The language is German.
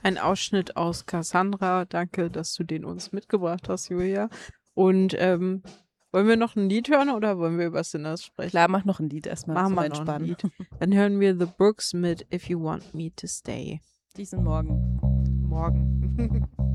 Ein Ausschnitt aus Cassandra. Danke, dass du den uns mitgebracht hast, Julia. Und wollen wir noch ein Lied hören oder wollen wir über Sinners sprechen? Klar, mach noch ein Lied erstmal Machen zum wir noch ein Entspannen. Lied. Dann hören wir The Brooks mit If You Want Me to Stay. Diesen Morgen. Morgen.